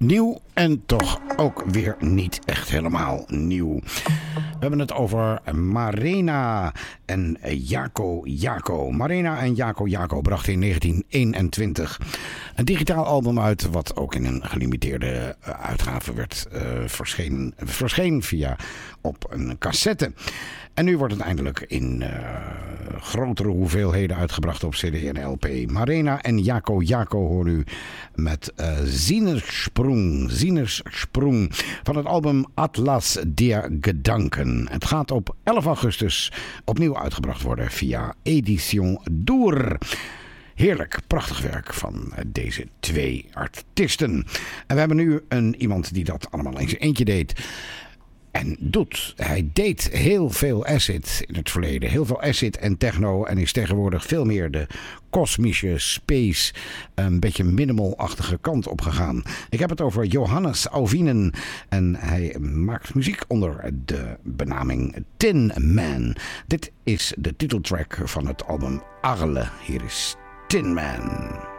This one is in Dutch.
Nieuw en toch ook weer niet echt helemaal nieuw. We hebben het over Marena en Jaco Jaco. Marena en Jaco Jaco brachten in 1921 een digitaal album uit, wat ook in een gelimiteerde uitgave werd verscheen via op een cassette. En nu wordt het eindelijk in grotere hoeveelheden uitgebracht op CD en LP. Marena en Jaco Jaco hoor u met Sinnersprung van het album Atlas der Gedanken. Het gaat op 11 augustus opnieuw uitgebracht worden via Edition Door. Heerlijk, prachtig werk van deze twee artiesten. En we hebben nu iemand die dat allemaal in zijn eentje deed. En doet. Hij deed heel veel acid in het verleden. Heel veel acid en techno. En is tegenwoordig veel meer de kosmische space, een beetje minimal-achtige kant opgegaan. Ik heb het over Johannes Auvinen. En hij maakt muziek onder de benaming Tin Man. Dit is de titeltrack van het album Arle. Hier is Tin Man.